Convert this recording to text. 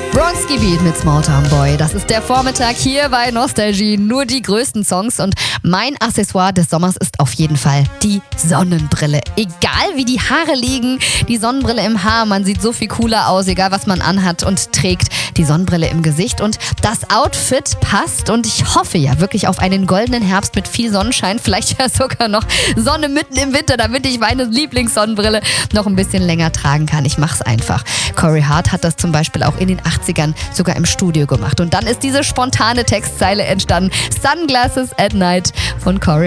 Bronski Beat mit Small Town Boy. Das ist der Vormittag hier bei Nostalgie. Nur die größten Songs und mein Accessoire des Sommers ist auf jeden Fall die Sonnenbrille. Egal wie die Haare liegen, die Sonnenbrille im Haar, man sieht so viel cooler aus, egal was man anhat und trägt. Die Sonnenbrille im Gesicht und das Outfit passt und ich hoffe ja wirklich auf einen goldenen Herbst mit viel Sonnenschein, vielleicht ja sogar noch Sonne mitten im Winter, damit ich meine Lieblingssonnenbrille noch ein bisschen länger tragen kann. Ich mach's einfach. Corey Hart hat das zum Beispiel auch in den 80ern sogar im Studio gemacht. Und dann ist diese spontane Textzeile entstanden. Sunglasses at Night von Corey